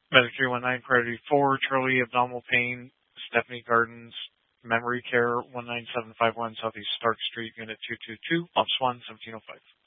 Medic 319, Priority 4, Charlie, Abdominal Pain, Stephanie Gardens, Memory Care, 19751 Southeast Stark Street, Unit 222, Ops 1, 1705.